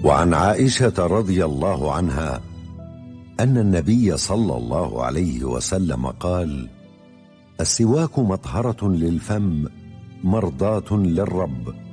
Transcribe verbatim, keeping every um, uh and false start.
وعن عائشة رضي الله عنها أن النبي صلى الله عليه وسلم قال: السواك مطهرة للفم مرضاة للرب.